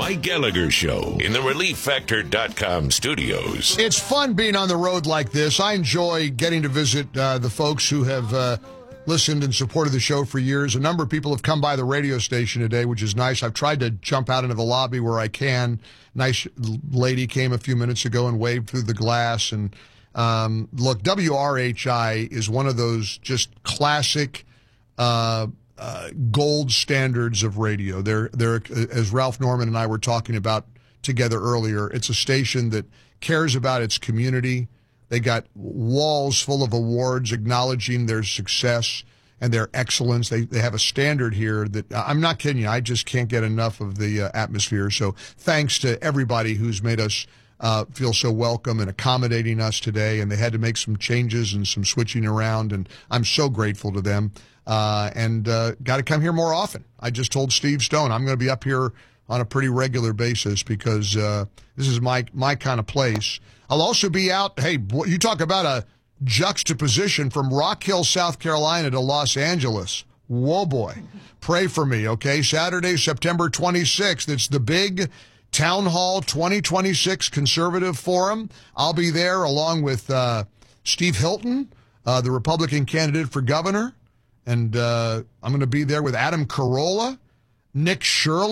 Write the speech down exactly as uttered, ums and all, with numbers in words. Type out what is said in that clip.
Mike Gallagher Show in the relief factor dot com studios. It's fun being on the road like this. I enjoy getting to visit uh, the folks who have uh, listened and supported the show for years. A number of people have come by the radio station today, which is nice. I've tried to jump out into the lobby where I can. Nice lady came a few minutes ago and waved through the glass. And um, look, W R H I is one of those just classic uh Uh, gold standards of radio. They're, they're, as Ralph Norman and I were talking about together earlier, it's a station that cares about its community. They got walls full of awards acknowledging their success and their excellence. They, they have a standard here that, I'm not kidding you, I just can't get enough of the uh, atmosphere. So thanks to everybody who's made us uh, feel so welcome and accommodating us today. And they had to make some changes and some switching around, and I'm so grateful to them. Uh, and uh, got to come here more often. I just told Steve Stone I'm going to be up here on a pretty regular basis because uh, this is my my kind of place. I'll also be out. Hey, you talk about a juxtaposition from Rock Hill, South Carolina to Los Angeles. Whoa, boy. Pray for me, okay? Saturday, September twenty-sixth. It's the big Town Hall twenty twenty-six Conservative Forum. I'll be there along with uh, Steve Hilton, uh, the Republican candidate for governor. And uh, I'm going to be there with Adam Carolla, Nick Shirley.